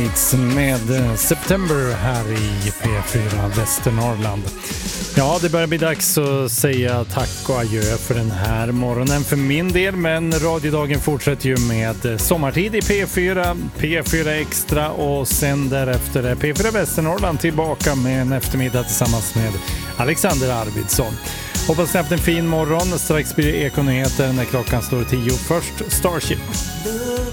Straits med September här i P4 Västernorrland. Ja, det börjar bli dags att säga tack och adjö för den här morgonen för min del, men radiodagen fortsätter ju med sommartid i P4, P4 Extra och sen därefter är P4 Västernorrland tillbaka med en eftermiddag tillsammans med Alexander Arvidsson. Hoppas ni haft en fin morgon. Strax blir det Ekonyheter när klockan slår 10. Först Starship.